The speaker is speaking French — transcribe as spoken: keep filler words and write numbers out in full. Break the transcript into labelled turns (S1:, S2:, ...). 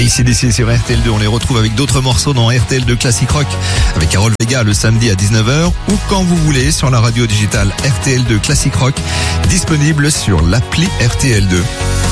S1: A C D C sur R T L deux. On les retrouve avec d'autres morceaux dans R T L deux Classic Rock avec Carol Vega le samedi à dix-neuf heures ou quand vous voulez sur la radio digitale R T L deux Classic Rock, disponible sur l'appli R T L deux.